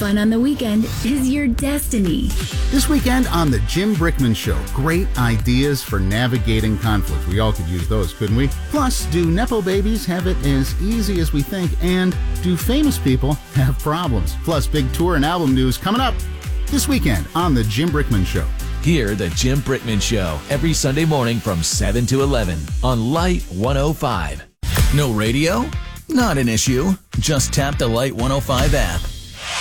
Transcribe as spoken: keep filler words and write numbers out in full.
fun on the weekend is your destiny. This weekend on The Jim Brickman Show, great ideas for navigating conflict. We all could use those, couldn't we? Plus, do Nepo babies have it as easy as we think? And do famous people have problems? Plus, big tour and album news coming up this weekend on The Jim Brickman Show. Hear The Jim Brickman Show every Sunday morning from seven to eleven on Light one oh five. No radio? Not an issue. Just tap the Light one oh five app.